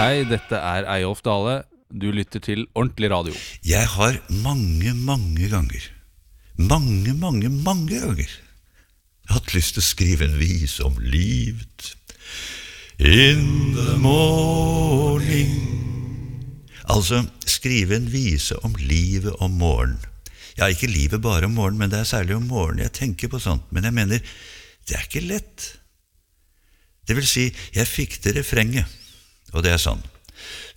hei, dette Eyolf Dale. Du lytter til Ordentlig Radio. Jeg har mange ganger hatt lyst til å skrive en vis om livet. In the morning. Altså, skrive en vise om livet om morgen. Ja, ikke livet bare om morgen, men det særlig om morgen jeg tenker på sånt. Men jeg mener, det ikke lett. Det vil si, jeg fikk det refrenget, og det sånn.